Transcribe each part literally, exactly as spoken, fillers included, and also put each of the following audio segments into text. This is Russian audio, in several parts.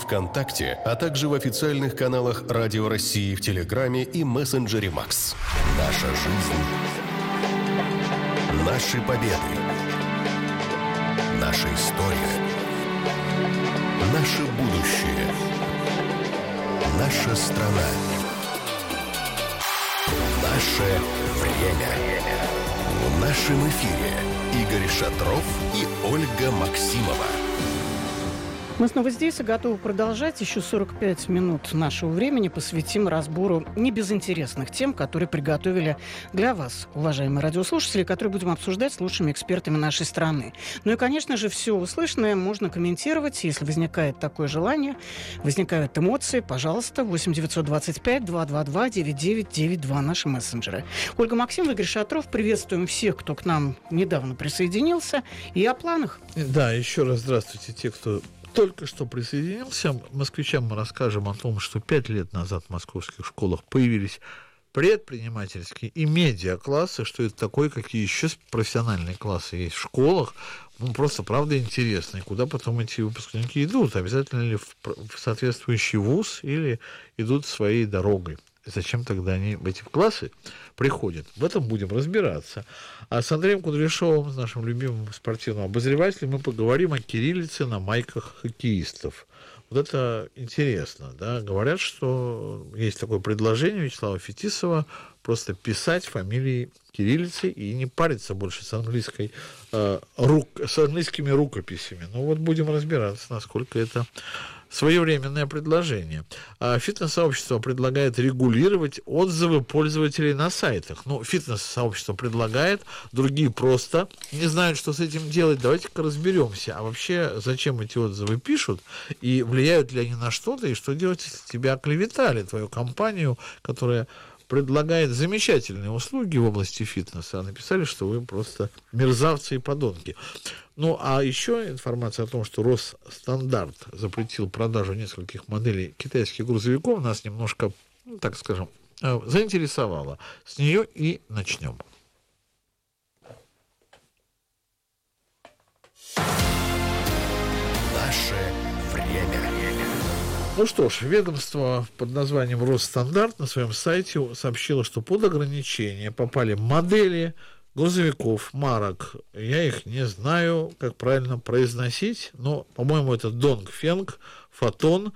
ВКонтакте, а также в официальных каналах Радио России в Телеграме и мессенджере Макс. Наша жизнь. Наши победы. Наша история. Наше будущее. Наша страна. Наше время. В нашем эфире Игорь Шатров и Ольга Максимова. Мы снова здесь и готовы продолжать. Еще сорок пять минут нашего времени посвятим разбору небезынтересных тем, которые приготовили для вас, уважаемые радиослушатели, которые будем обсуждать с лучшими экспертами нашей страны. Ну и, конечно же, все услышанное можно комментировать, если возникает такое желание, возникают эмоции. Пожалуйста, восемь девятьсот двадцать пять двести двадцать два девяносто девять девяносто два наши мессенджеры. Ольга Максимова, Игорь Шатров. Приветствуем всех, кто к нам недавно присоединился. И о планах. Да, еще раз здравствуйте, те, кто только что присоединился. Москвичам мы расскажем о том, что пять лет назад в московских школах появились предпринимательские и медиа-классы. Что это такое, какие еще профессиональные классы есть в школах. Ну, просто, правда, интересно. И куда потом эти выпускники идут? Обязательно ли в, в соответствующий вуз или идут своей дорогой? Зачем тогда они в эти классы приходят? В этом будем разбираться. А с Андреем Кудряшовым, нашим любимым спортивным обозревателем, мы поговорим о кириллице на майках хоккеистов. Вот это интересно, да? Говорят, что есть такое предложение Вячеслава Фетисова просто писать фамилии кириллицей и не париться больше с английской, э, рук, с английскими рукописями. Ну вот будем разбираться, насколько это своевременное предложение. А фитнес-сообщество предлагает регулировать отзывы пользователей на сайтах. Ну, фитнес-сообщество предлагает, другие просто не знают, что с этим делать. Давайте-ка разберемся. А вообще, зачем эти отзывы пишут, и влияют ли они на что-то, и что делать, если тебя оклеветали, твою компанию, которая предлагает замечательные услуги в области фитнеса, а написали, что вы просто мерзавцы и подонки. Ну, а еще информация о том, что Росстандарт запретил продажу нескольких моделей китайских грузовиков, нас немножко, ну, так скажем, заинтересовала. С нее и начнем. Наше время. Ну что ж, ведомство под названием Росстандарт на своем сайте сообщило, что под ограничение попали модели грузовиков, марок. Я их не знаю, как правильно произносить, но, по-моему, это Dongfeng, Foton,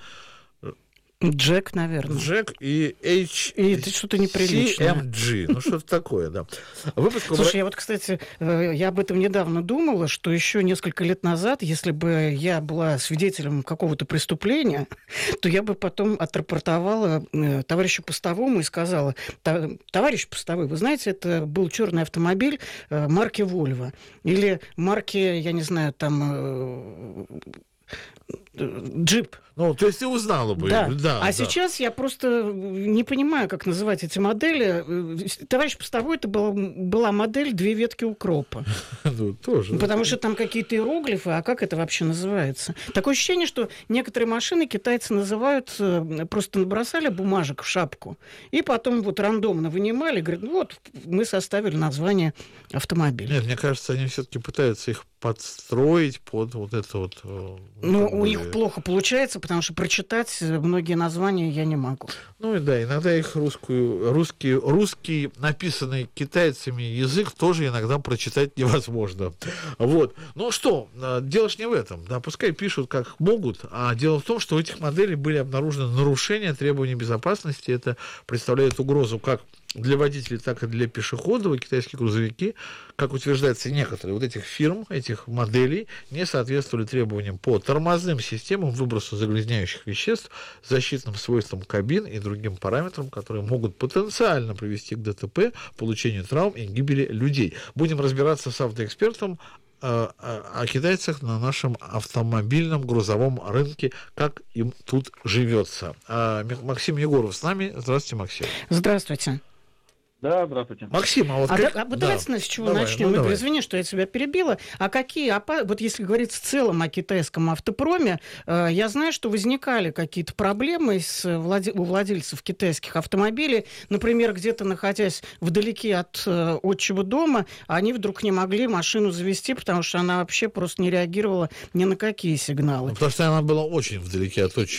Джек, наверное. Джек и H... И это что-то неприличное. си эм джи. Ну, что-то такое, да. Выпуск... Слушай, я вот, кстати, я об этом недавно думала, что еще несколько лет назад, если бы я была свидетелем какого-то преступления, то я бы потом отрапортовала товарищу постовому и сказала: товарищ постовой, вы знаете, это был черный автомобиль марки Volvo. Или марки, я не знаю, там... джип. Ну, то есть ты узнала бы. Да. Да, а да. Сейчас я просто не понимаю, как называть эти модели. Товарищ постовой, это была, была модель «Две ветки укропа». Ну, тоже. Потому что там какие-то иероглифы, а как это вообще называется? Такое ощущение, что некоторые машины китайцы называют, просто набросали бумажек в шапку, и потом вот рандомно вынимали, говорят, ну вот, мы составили название автомобиля. Нет, мне кажется, они все-таки пытаются их подстроить под вот это вот... Ну, у них плохо получается, потому что прочитать многие названия я не могу. Ну и да, иногда их русскую, русский, русский, написанный китайцами язык тоже иногда прочитать невозможно. Вот. Ну что, дело ж не в этом. Да, пускай пишут как могут, а дело в том, что у этих моделей были обнаружены нарушения требований безопасности. Это представляет угрозу как для водителей, так и для пешеходов. И китайские грузовики, как утверждается некоторые вот этих фирм, этих моделей, не соответствовали требованиям по тормозным системам, выбросу загрязняющих веществ, защитным свойствам кабин и другим параметрам, которые могут потенциально привести к ДТП, получению травм и гибели людей. Будем разбираться с автоэкспертом о, о, о китайцах на нашем автомобильном грузовом рынке, как им тут живется. А, Максим Егоров с нами. Здравствуйте, Максим. Здравствуйте. Да, здравствуйте. Максим, а вот... А, как... да, а вот да. давайте с чего давай, начнем. ну, Игорь, давай. извини, что я тебя перебила. А какие, опа... вот если говорить в целом о китайском автопроме, э, я знаю, что возникали какие-то проблемы с владе... у владельцев китайских автомобилей. Например, где-то находясь вдалеке от э, отчего дома, они вдруг не могли машину завести, потому что она вообще просто не реагировала ни на какие сигналы. Ну, потому что она была очень вдалеке от отчего